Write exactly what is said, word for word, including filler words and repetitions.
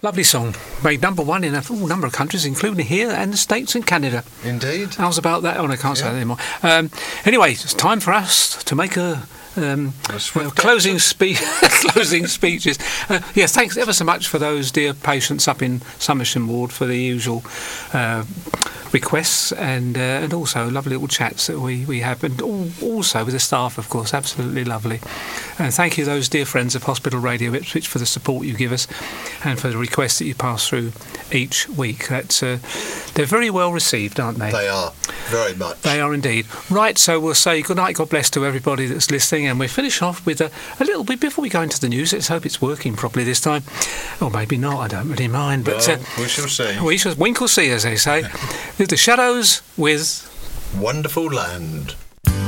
Lovely song. Made number one in a full number of countries, including here and the States and Canada. Indeed. How's about that? Oh, I can't Yeah. say that anymore. Um, anyway, it's time for us to make a... Um, A swift well, closing speech. Closing speeches. Uh, yes, thanks ever so much for those dear patients up in Somersham Ward for the usual uh, requests and uh, and also lovely little chats that we, we have, and all, also with the staff, of course, absolutely lovely. And thank you those dear friends of Hospital Radio Ipswich for the support you give us and for the requests that you pass through each week. That's uh, they're very well received, aren't they? They are, very much. They are indeed. Right, so we'll say good night, God bless to everybody that's listening, and we'll finish off with a, a little bit before we go into the news. Let's hope it's working properly this time. Or maybe not, I don't really mind. But Well, uh, we shall see. we shall, wink or see, as they say. With the Shadows with... Wonderful Land.